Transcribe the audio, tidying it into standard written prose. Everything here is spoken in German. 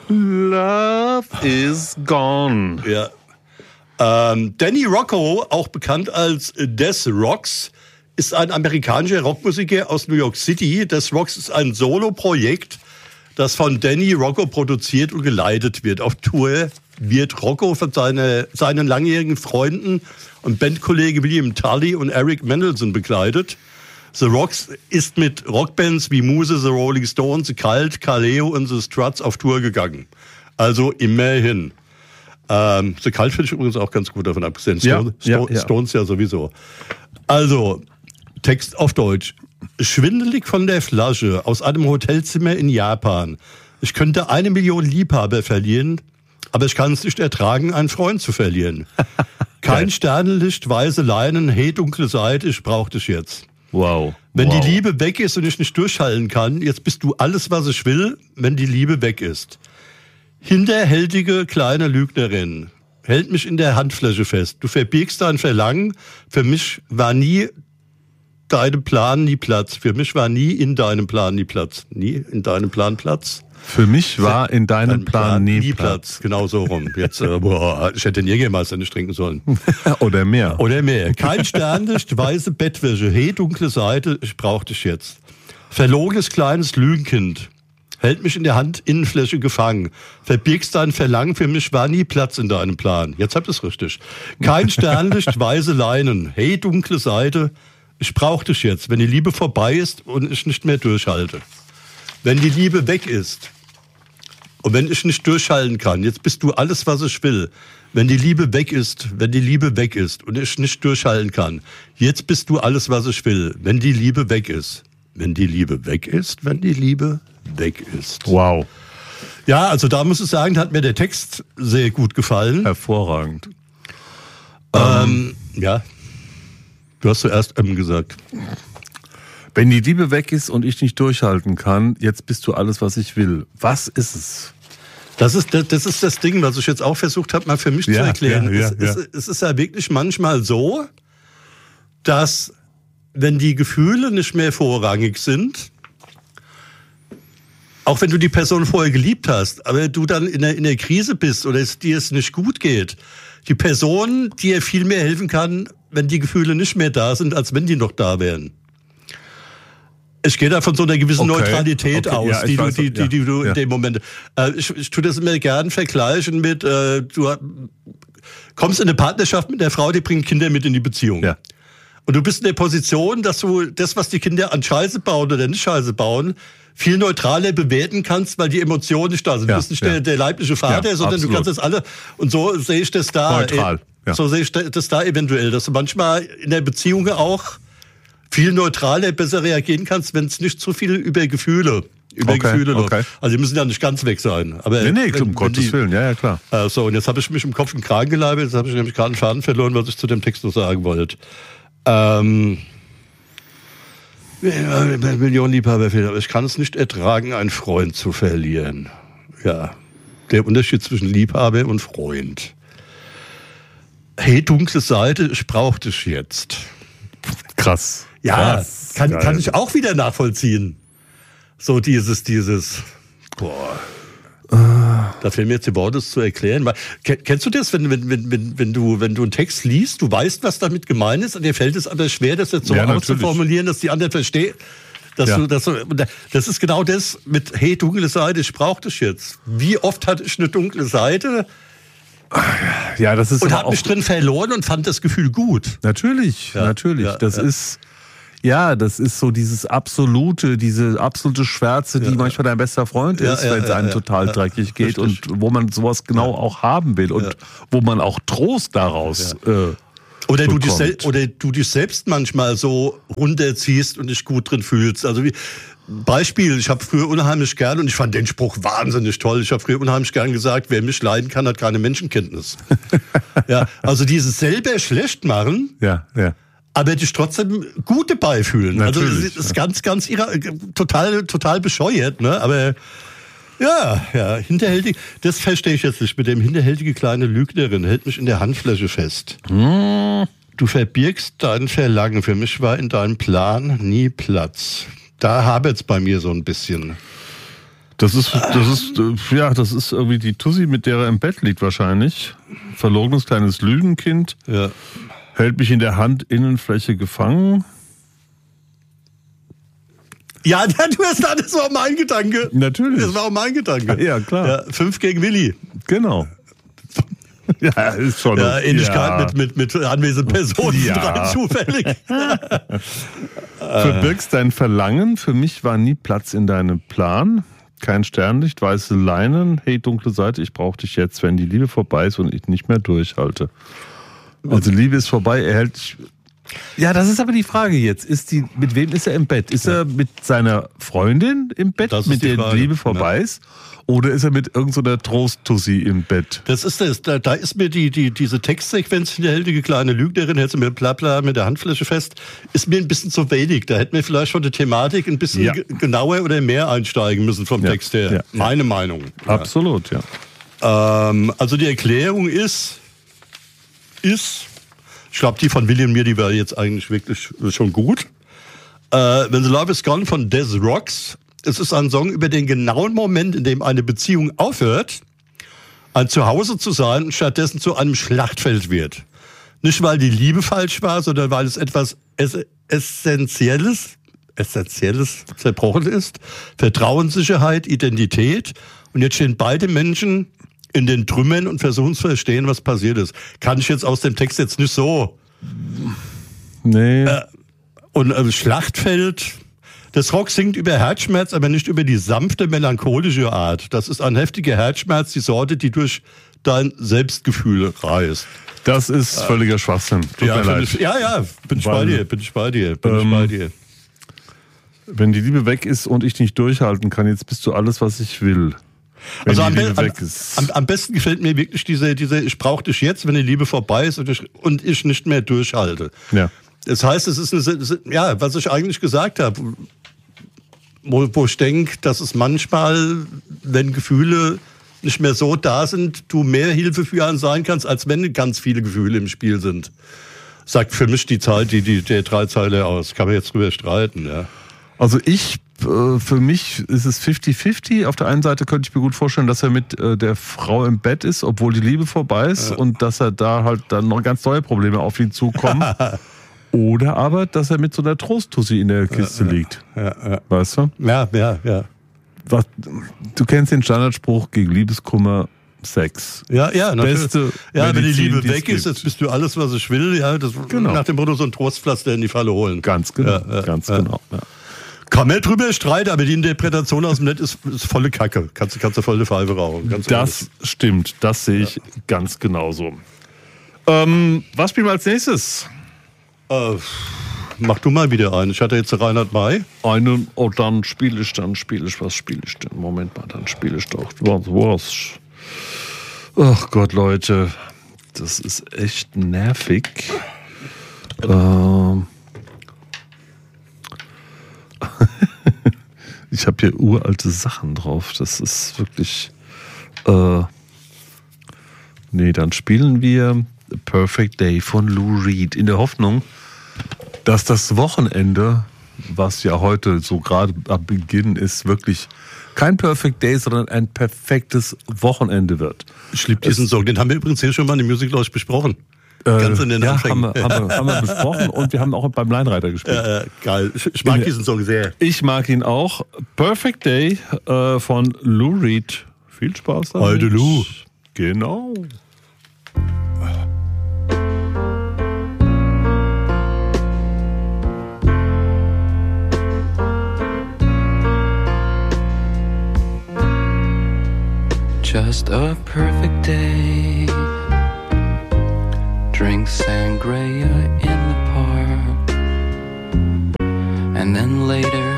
Love is gone. Ja. Danny Rocco, auch bekannt als Des Rocks, ist ein amerikanischer Rockmusiker aus New York City. Des Rocks ist ein Solo-Projekt, das von Danny Rocco produziert und geleitet wird. Auf Tour wird Rocco von seinen langjährigen Freunden und Bandkollege William Tully und Eric Mendelsohn begleitet. The Rocks ist mit Rockbands wie Muse, The Rolling Stones, The Cult, Kaleo und The Struts auf Tour gegangen. Also immerhin. The Cult finde ich übrigens auch ganz gut, davon abgesehen. Stones ja sowieso. Also, Text auf Deutsch. Schwindelig von der Flasche aus einem Hotelzimmer in Japan. Ich könnte 1 Million Liebhaber verlieren, aber ich kann es nicht ertragen, einen Freund zu verlieren. Kein Sternenlicht, weiße Leinen, hey, dunkle Seite, ich brauch dich jetzt. Wow. Wenn die Liebe weg ist und ich nicht durchhalten kann, jetzt bist du alles, was ich will, wenn die Liebe weg ist. Hinterhältige kleine Lügnerin, hält mich in der Handfläche fest. Du verbirgst dein Verlangen. Für mich war nie deinem Plan nie Platz. Für mich war nie in deinem Plan nie Platz. Nie in deinem Plan Platz. Für mich war in deinem Plan nie Platz. Genau so rum. Jetzt, ich hätte den Jägermeister nicht trinken sollen. Oder mehr. Oder mehr. Kein Sternlicht, weiße Bettwäsche. Hey, dunkle Seite, ich brauch dich jetzt. Verlogenes kleines Lügenkind. Hält mich in der Handinnenfläche gefangen. Verbirgst dein Verlangen, für mich war nie Platz in deinem Plan. Jetzt habt ihr es richtig. Kein Sternlicht, weiße Leinen. Hey, dunkle Seite, ich brauch dich jetzt, wenn die Liebe vorbei ist und ich nicht mehr durchhalte. Wenn die Liebe weg ist und wenn ich nicht durchhalten kann, jetzt bist du alles, was ich will. Wenn die Liebe weg ist, und ich nicht durchhalten kann, jetzt bist du alles, was ich will. Wenn die Liebe weg ist. Wenn die Liebe weg ist. Wow. Ja, also da muss ich sagen, da hat mir der Text sehr gut gefallen. Hervorragend. Ja, du hast zuerst gesagt. Wenn die Liebe weg ist und ich nicht durchhalten kann, jetzt bist du alles, was ich will. Was ist es? Das ist das Ding, was ich jetzt auch versucht habe, mal für mich zu erklären. Es ist ja wirklich manchmal so, dass wenn die Gefühle nicht mehr vorrangig sind, auch wenn du die Person vorher geliebt hast, aber du dann in der Krise bist oder dir es nicht gut geht, die Person dir viel mehr helfen kann, wenn die Gefühle nicht mehr da sind, als wenn die noch da wären. Ich gehe da von so einer gewissen Neutralität aus, ja, die du in dem Moment... Ich tue das immer gern vergleichen mit, du kommst in eine Partnerschaft mit einer Frau, die bringt Kinder mit in die Beziehung. Ja. Und du bist in der Position, dass du das, was die Kinder an Scheiße bauen oder nicht Scheiße bauen, viel neutraler bewerten kannst, weil die Emotionen nicht da sind. Du bist nicht der leibliche Vater, sondern absolut. Du kannst das alle... Und so sehe ich das da. Neutral. So sehe ich das da eventuell, dass du manchmal in der Beziehung auch viel neutraler, besser reagieren kannst, wenn es nicht zu viel über Gefühle läuft. Also die müssen ja nicht ganz weg sein. Aber nee, um Gottes Willen, ja, klar. So, und jetzt habe ich mich im Kopf und Kragen gelabert, jetzt habe ich nämlich gerade einen Faden verloren, was ich zu dem Text noch sagen wollte. Millionen Liebhaber fehlen, aber ich kann es nicht ertragen, einen Freund zu verlieren. Ja, der Unterschied zwischen Liebhaber und Freund. Hey, dunkle Seite, ich brauch dich jetzt. Krass. Ja, kann ich auch wieder nachvollziehen. So dieses, da fehlen mir jetzt die Worte, das zu erklären. Kennst du das, wenn du einen Text liest, du weißt, was damit gemeint ist, und dir fällt es aber schwer, das jetzt so auszuformulieren, dass die anderen verstehen? Das ist genau das mit, hey, dunkle Seite, ich brauch dich jetzt. Wie oft hatte ich eine dunkle Seite? Ja, das ist und habe mich drin verloren und fand das Gefühl gut. Natürlich. Das ist so diese absolute Schwärze, die manchmal dein bester Freund ist, wenn es einem total dreckig geht. Richtig. Und wo man sowas genau auch haben will und wo man auch Trost daraus oder du dich selbst manchmal so runterziehst und dich gut drin fühlst. Also wie Beispiel, ich habe früher unheimlich gern, und ich fand den Spruch wahnsinnig toll, ich habe früher unheimlich gern gesagt, wer mich leiden kann, hat keine Menschenkenntnis. Ja, also dieses selber schlecht machen, aber dich trotzdem gut dabei fühlen. Natürlich, also das ist ganz total bescheuert, ne? Aber ja, hinterhältig, das verstehe ich jetzt nicht. Mit dem hinterhältige kleine Lügnerin hält mich in der Handfläche fest. Du verbirgst dein Verlangen, für mich war in deinem Plan nie Platz. Da habert's bei mir so ein bisschen. Das ist irgendwie die Tussi, mit der er im Bett liegt wahrscheinlich. Verlogenes kleines Lügenkind. Ja. Hält mich in der Handinnenfläche gefangen. Ja, du hast das war mein Gedanke. Natürlich. Das war auch mein Gedanke. Ja, klar. Ja, 5 gegen Willi. Genau. Ja, ist schon. Ja, Ähnlichkeit mit anwesenden Personen, Ja. rein zufällig. Verbirgst dein Verlangen. Für mich war nie Platz in deinem Plan. Kein Sternlicht, weiße Leinen. Hey, dunkle Seite, ich brauche dich jetzt, wenn die Liebe vorbei ist und ich nicht mehr durchhalte. Also Liebe ist vorbei, er hält dich. Ja, das ist aber die Frage jetzt. Mit wem ist er im Bett? Ist er mit seiner Freundin im Bett, mit der die Liebe vorbei ist? Oder ist er mit irgendeiner Trost-Tussi im Bett? Das ist das. Da ist mir diese Textsequenz, die heldige kleine Lügnerin, hält sie mir blabla mit der Handfläche fest, ist mir ein bisschen zu wenig. Da hätten wir vielleicht schon die Thematik ein bisschen genauer oder mehr einsteigen müssen vom Text her. Ja. Meine Meinung. Absolut, ja. Also die Erklärung ist, ich glaube, die von Willi und mir, die war jetzt eigentlich wirklich schon gut. When the Love is Gone von Des Rocks. Es ist ein Song über den genauen Moment, in dem eine Beziehung aufhört, ein Zuhause zu sein und stattdessen zu einem Schlachtfeld wird. Nicht, weil die Liebe falsch war, sondern weil es etwas Essentielles zerbrochen ist. Vertrauenssicherheit, Identität. Und jetzt stehen beide Menschen in den Trümmern und versuchen zu verstehen, was passiert ist. Kann ich jetzt aus dem Text jetzt nicht so. Nee. Und Schlachtfeld. Das Rock singt über Herzschmerz, aber nicht über die sanfte, melancholische Art. Das ist ein heftiger Herzschmerz, die Sorte, die durch dein Selbstgefühl reißt. Das ist völliger Schwachsinn. Tut mir leid. Bin ich bei dir. Wenn die Liebe weg ist und ich nicht durchhalten kann, jetzt bist du alles, was ich will. Wenn Also die Liebe weg ist. am besten gefällt mir wirklich diese ich brauche dich jetzt, wenn die Liebe vorbei ist und ich nicht mehr durchhalte. Ja. Das heißt, es ist was ich eigentlich gesagt habe, wo ich denke, dass es manchmal, wenn Gefühle nicht mehr so da sind, du mehr Hilfe für einen sein kannst, als wenn ganz viele Gefühle im Spiel sind. Sagt für mich die Zahl, der 3 Zeile aus. Kann man jetzt drüber streiten, ja. Also für mich ist es 50-50. Auf der einen Seite könnte ich mir gut vorstellen, dass er mit der Frau im Bett ist, obwohl die Liebe vorbei ist und dass er da halt dann noch ganz neue Probleme auf ihn zukommen. Oder aber, dass er mit so einer Trosttussi in der Kiste liegt. Ja. Weißt du? Ja. Du kennst den Standardspruch gegen Liebeskummer, Sex. Ja, natürlich. Beste wenn die Medizin, Liebe die es weg ist, gibt. jetzt bist du alles, was ich will. Ja, Genau. Nach dem Motto, so ein Trostpflaster in die Falle holen. Ganz genau. Genau. Ja. Kann man drüber streiten, aber die Interpretation aus dem Netz ist volle Kacke. Kannst du volle Pfeife rauchen. Ganz Das stimmt, das sehe ich ganz genauso. Was spielen wir als nächstes? Mach du mal wieder einen. Ich hatte jetzt Reinhard May. Dann spiele ich. Was spiele ich denn? Moment mal, dann spiele ich doch. Was? Ach Gott, Leute. Das ist echt nervig. Ich habe hier uralte Sachen drauf. Das ist wirklich... Nee, dann spielen wir A Perfect Day von Lou Reed. In der Hoffnung, dass das Wochenende, was ja heute so gerade am Beginn ist, wirklich kein Perfect Day, sondern ein perfektes Wochenende wird. Ich liebe diesen Song. Den haben wir übrigens hier schon mal in der Music Lounge besprochen. Ganz in den Anfängen. Haben wir besprochen und wir haben auch beim Leinreiter gespielt. Geil. Ich mag diesen Song sehr. Ich mag ihn auch. Perfect Day von Lou Reed. Viel Spaß damit. Heute Lou. Genau. Just a perfect day. Drink sangria in the park. And then later